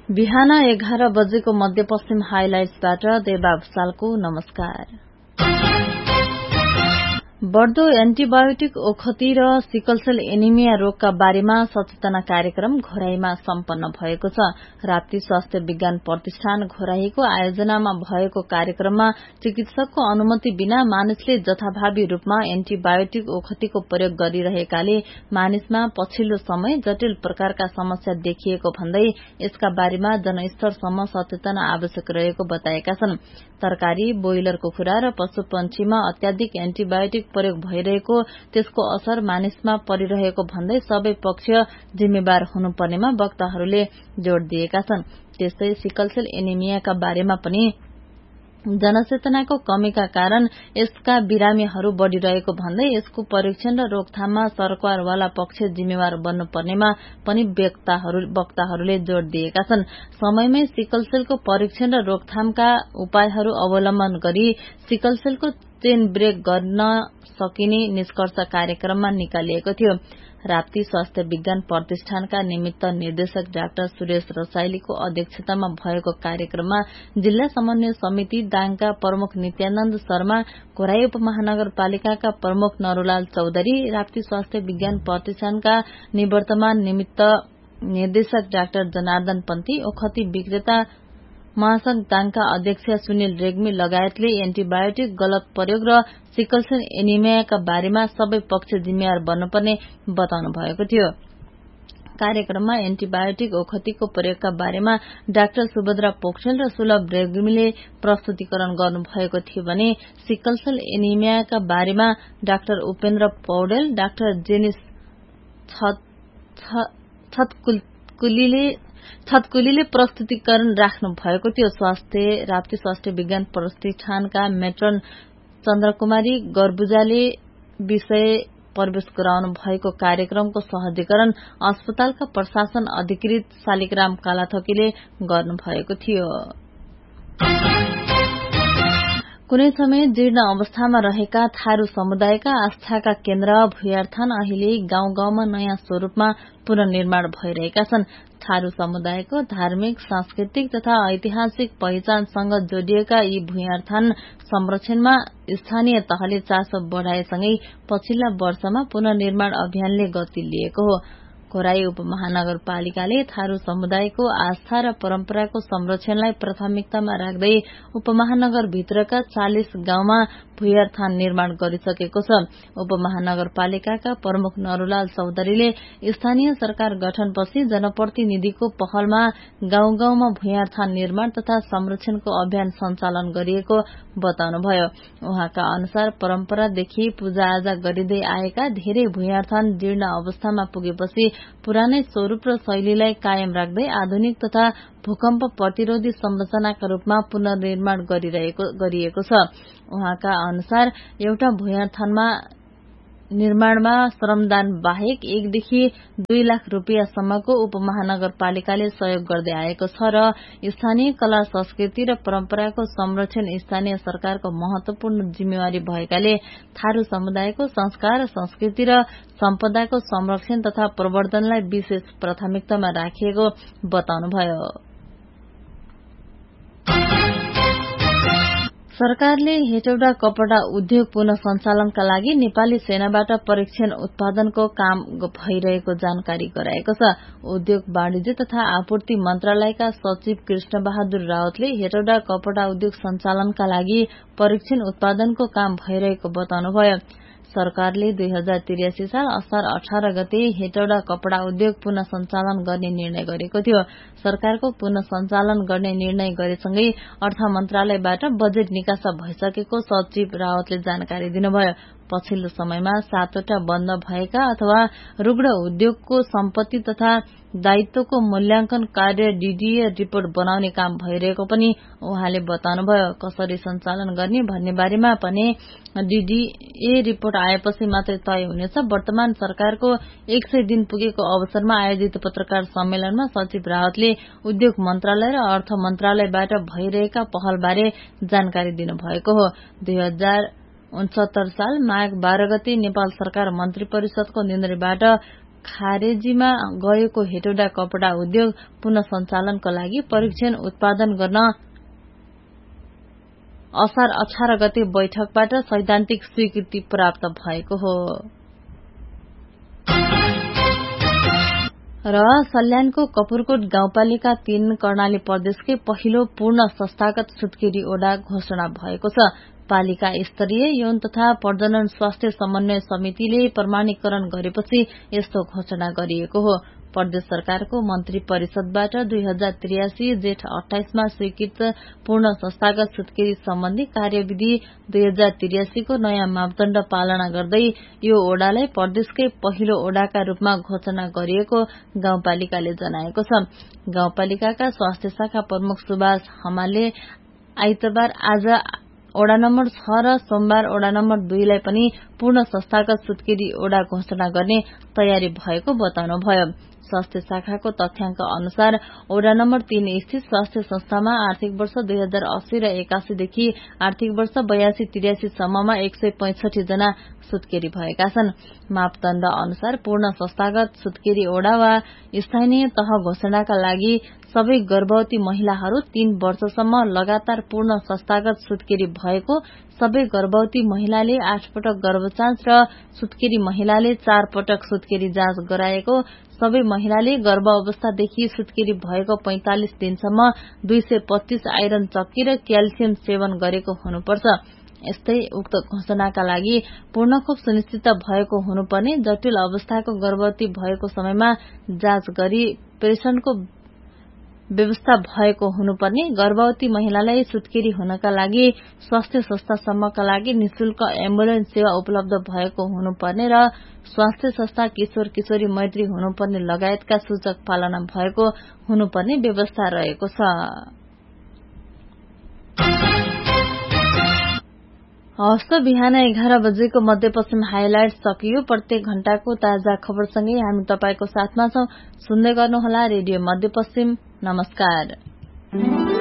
बिहान 11 बजेको मध्यपश्चिम हाइलाइट्सबाट देवा भुसालको नमस्कार। बढ़दो एन्टिबायोटिक ओखती र सिकलसेल एनिमिया रोगका बारेमा सचेतना कार्यक्रम घोराईमा सम्पन्न भएको छ। राप्ती स्वास्थ्य विज्ञान प्रतिष्ठान घोराईको आयोजनामा भएको कार्यक्रममा चिकित्सकको अनुमति बिना मानिसले जथाभावी रूपमा एन्टिबायोटिक ओखतीको प्रयोग गरिरहेकाले मानिसमा पछिल्लो समय जटिल प्रकारका समस्या देखिएको भन्दै यसका बारेमा जनस्तरसम्म सचेतना आवश्यक रहेको बताएका छन्। तरकारी, बोइलर कुखुरा र पशुपन्छीमा अत्याधिक एन्टिबायोटिक प्रयोग भइरहेको, त्यसको असर मानिसमा परिरहेको भन्दै सबै पक्ष जिम्मेवार हुनुपर्नेमा वक्ताहरूले जोड़ दिएका छन्। त्यस्तै सिकलसेल एनिमियाका बारेमा पनि जनचेतनाको कमीका कारण यसका बिरामीहरू बढ़िरहेको भन्दै यसको परीक्षण र रोकथाममा सरकारवाला पक्ष जिम्मेवार बन्नुपर्नेमा पनि वक्ताहरूले जोड़ दिएका छन्। समयमै सिकलसेलको परीक्षण र रोकथामका उपायहरू अवलम्बन गरी सिकलसेलको चेन ब्रेक गर्न सकिने निष्कर्ष कार्यक्रममा निकालिएको थियो। राप्ती स्वास्थ्य विज्ञान प्रतिष्ठानका निमित्त निर्देशक डाक्टर सुरेश रसाइलीको अध्यक्षतामा भएको कार्यक्रममा जिल्ला समन्वय समिति दाङका प्रमुख नित्यानन्द शर्मा, घोराई उपमहानगरपालिकाका प्रमुख नरुलाल चौधरी, राप्ती स्वास्थ्य विज्ञान प्रतिष्ठानका निवर्तमान निमित्त निर्देशक डाक्टर जनार्दन पन्ती, ओखती विक्रेता महासंघ दाङका अध्यक्ष सुनिल रेग्मी लगायतले एन्टिबायोटिक गलत प्रयोग र सिकलसेल एनिमियाका बारेमा सबै पक्ष जिम्मेवार बन्नुपर्ने बताउनु भएको थियो। कार्यक्रममा एन्टिबायोटिक ओखतीको प्रयोगका बारेमा डाक्टर सुभद्रा पोखरेल र सुलभ रेग्मीले प्रस्तुतिकरण गर्नुभएको थियो भने सिकलसेल एनिमियाका बारेमा doctor Upendra Paudel, doctor Janice छतकुलीले प्रस्तुतिकरण राख्नु भएको थियो। राप्ती स्वास्थ्य विज्ञान प्रतिष्ठानका मेट्रन चन्द्रकुमारी गर्बुजाले विषय प्रवेश गराउनु भएको कार्यक्रमको सहजीकरण अस्पतालका प्रशासन अधिकृत शालिग्राम कालाथकीले गर्नुभएको थियो। कुनै समय जीर्ण अवस्थामा रहेका थारू समुदायका आस्थाका केन्द्र भुयारथान अहिले गाउँ गाउँमा नयाँ स्वरूपमा पुनर्निर्माण भइरहेका छन्। थारू समुदायको धार्मिक, सांस्कृतिक तथा ऐतिहासिक पहिचानसँग जोडिएका यी भुयारथान संरक्षणमा स्थानीय तहले चासो बढ़ाएसँगै पछिल्ला वर्षमा पुनर्निर्माण अभियानले गति लिएको हो। घोराई उपमहानगरपालिकाले थारू समुदायको आस्था र परम्पराको संरक्षणलाई प्राथमिकतामा राख्दै उपमहानगरभित्रका 40 गाउँमा भुयारथान निर्माण गरिसकेको छ। उपमहानगरपालिकाका प्रमुख नरुलाल चौधरीले स्थानीय सरकार गठनपछि जनप्रतिनिधिको पहलमा गाउँ गाउँमा भुयारथान निर्माण तथा संरक्षणको अभियान सञ्चालन गरिएको बताउनुभयो। उहाँका अनुसार परम्परादेखि पूजाआजा गरिँदै आएका धेरै भुयारथान जीर्ण अवस्थामा पुगेपछि पुरानै स्वरूप र शैलीलाई कायम राख्दै आधुनिक तथा भूकम्प प्रतिरोधी संरचनाका रूपमा पुनर्निर्माण गरिएको छ। उहाँका अनुसार एउटा भुयारथानमा निर्माणमा श्रमदान बाहेक 1 देखि 2 लाख रुपियाँसम्मको उपमहानगरपालिकाले सहयोग गर्दै आएको छ र स्थानीय कला संस्कृति र परम्पराको संरक्षण स्थानीय सरकारको महत्वपूर्ण जिम्मेवारी भएकाले थारू समुदायको संस्कार, संस्कृति र सम्पदाको संरक्षण तथा प्रवर्धनलाई विशेष प्राथमिकतामा राखिएको बताउनुभयो। सरकारले हेटौडा कपड़ा उद्योग पुनः सञ्चालनका लागि नेपाली सेनाबाट परीक्षण उत्पादनको काम भइरहेको जानकारी गराएको छ। उद्योग वाणिज्य तथा आपूर्ति मन्त्रालयका सचिव कृष्ण बहादुर रावतले हेटौडा कपड़ा उद्योग सञ्चालनका लागि परीक्षण उत्पादनको काम भइरहेको बताउनुभयो। सरकारले 2083 साल असार 18 गते हेटौडा कपड़ा उद्योग पुनः सञ्चालन गर्ने निर्णय गरेको थियो। सरकारको पुनः सञ्चालन गर्ने निर्णय गरेसँगै अर्थ मन्त्रालयबाट बजेट निकासा भइसकेको सचिव रावतले जानकारी दिनुभयो। पछिल्लो समयमा 7 वटा बन्द भएका अथवा रुग्ण उद्योगको सम्पत्ति तथा दायित्वको मूल्याङ्कन कार्य डीडीए रिपोर्ट बनाउने काम भइरहेको पनि उहाँले बताउनुभयो। कसरी सञ्चालन गर्ने भन्ने बारेमा पनि डीडीए रिपोर्ट आएपछि मात्रै तय हुनेछ। वर्तमान सरकारको 100 दिन पुगेको अवसरमा आयोजित पत्रकार सम्मेलनमा सचिव रावतले उद्योग मन्त्रालय र अर्थ मन्त्रालयबाट भइरहेका पहलबारे जानकारी दिनुभएको हो। 2069 साल माघ 12 गते नेपाल सरकार मन्त्री परिषदको निर्णयबाट खारेजीमा गएको हेटौडा कपडा उद्योग पुनः सञ्चालनको लागि परीक्षण उत्पादन गर्न असार 18 गते बैठकबाट सैद्धान्तिक स्वीकृति प्राप्त भएको हो। र सल्यानको कपुरकोट गाउँपालिका 3 कर्णाली प्रदेशकै पहिलो पूर्ण संस्थागत सुत्केरी ओडा घोषणा भएको छ। पालिका स्तरीय यौन तथा प्रजनन स्वास्थ्य समन्वय समितिले प्रमाणीकरण गरेपछि यस्तो घोषणा गरिएको हो। प्रदेश सरकारको मन्त्री परिषदबाट 2083 जेठ 28 मा स्वीकृत पूर्ण संस्थागत सुत्केरी सम्बन्धी कार्यविधि 2083 को नयाँ मापदण्ड पालना गर्दै यो ओडालाई प्रदेशकै पहिलो ओडाका रूपमा घोषणा गरिएको गाउँपालिकाले जनाएको छ। गाउँपालिकाका स्वास्थ्य शाखा प्रमुख सुभाष हमालले आइतबार आज ओडा नम्बर 6 र सोमबार ओडा नम्बर 2 लाई पनि पूर्ण संस्थागत सुत्केरी ओडा घोषणा गर्ने तयारी भएको बताउनुभयो। स्वास्थ्य शाखाको तथ्याङ्क अनुसार ओडा नम्बर 3 स्थित स्वास्थ्य संस्थामा आर्थिक वर्ष 2080 र 81 देखि आर्थिक वर्ष 82-83 सम्ममा 165 जना सुत्केरी भएका छन्। मापदण्ड अनुसार पूर्ण संस्थागत सुत्केरी ओडा वा स्थानीय तह घोषणाका लागि सबै गर्भवती महिलाहरू 3 वर्षसम्म लगातार पूर्ण संस्थागत सुत्केरी भएको, सबै गर्भवती महिलाले 8 पटक गर्भजाँच र सुत्केरी महिलाले 4 पटक सुत्केरी जाँच गराएको, सबै महिलाले गर्भ अवस्थादेखि सुत्केरी भएको 45 दिनसम्म 225 आइरन चक्की र क्याल्सियम सेवन गरेको हुनुपर्छ। यस्तै उक्त घोषणाका लागि पूर्ण खोप सुनिश्चित भएको हुनुपर्ने, जटिल अवस्थाको गर्भवती भएको समयमा जाँच गरी प्रेषणको व्यवस्था भएको हुनुपर्ने, गर्भवती महिलालाई सुत्केरी हुनका लागि स्वास्थ्य संस्थासम्मका लागि निशुल्क एम्बुलेन्स सेवा उपलब्ध भएको हुनुपर्ने र स्वास्थ्य संस्था किशोर किशोरी मैत्री हुनुपर्ने लगायतका सूचक पालना भएको हुनुपर्ने व्यवस्था रहेको छ। हवस्, बिहान 11 बजेको मध्यपश्चिम हाइलाइट सकियो। प्रत्येक घण्टाको ताजा खबरसँगै हामी तपाईको साथमा छौं। सुन्दै गर्नुहोला रेडियो मध्यपश्चिम। नमस्कार।